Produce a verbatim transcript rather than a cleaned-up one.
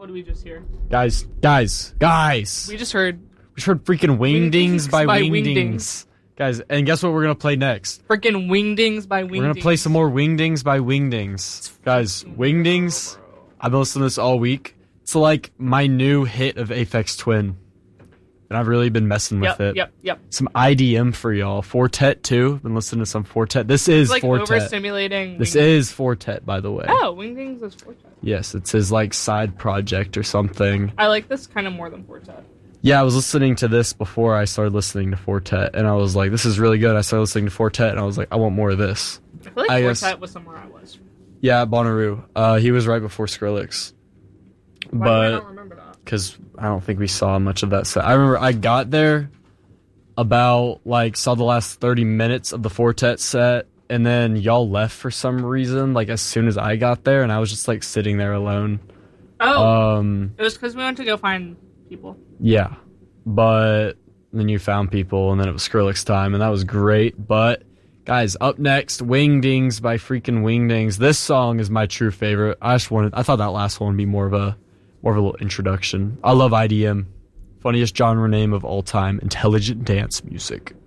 What did we just hear? Guys, guys, guys. We just heard... We just heard freaking Wingdings by, by Wingdings. Wingdings. Guys, and guess what we're going to play next? Freaking Wingdings by Wingdings. We're going to play some more Wingdings by Wingdings. Guys, Wingdings, I've been listening to this all week. It's like my new hit of Aphex Twin. And I've really been messing with yep, it. Yep, yep, Some I D M for y'all. Fortet, too. Been listening to some Fortet. This is it's like Fortet. overstimulating. This Wingdings. is Fortet, by the way. Oh, Wingdings is Fortet. Yes, it's his, like, side project or something. I like this kind of more than Fortet. Yeah, I was listening to this before I started listening to Fortet, and I was like, this is really good. I started listening to Fortet, and I was like, I want more of this. I feel like I Fortet guess, was somewhere I was. Yeah, Bonnaroo. Uh, he was right before Skrillex. Why but, do I not remember that? Because I don't think we saw much of that set. I remember I got there about, like, saw the last thirty minutes of the Fortet set, and then y'all left for some reason, like, as soon as I got there, and I was just, like, sitting there alone. Oh, um, it was because we went to go find people. Yeah, but then you found people, and then it was Skrillex time, and that was great. But, guys, up next, Wingdings by freaking Wingdings. This song is my true favorite. I just wanted, I thought that last one would be more of a, more of a little introduction. I love I D M. Funniest genre name of all time, intelligent dance music.